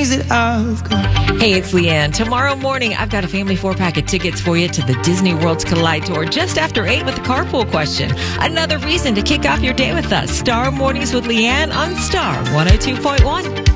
things that I've got. Hey, it's Leanne. Tomorrow morning, I've got a family 4-pack of tickets for you to the Disney World's Collide Tour just after 8 with the carpool question. Another reason to kick off your day with us. Star Mornings with Leanne on Star 102.1.